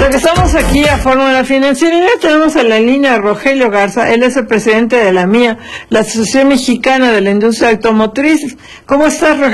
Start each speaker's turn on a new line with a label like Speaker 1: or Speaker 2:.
Speaker 1: Regresamos aquí a Fórmula Financiera y ya tenemos en la línea a Rogelio Garza. Él es el presidente de la MIA, la Asociación Mexicana de la Industria Automotriz. ¿Cómo estás, Rogelio?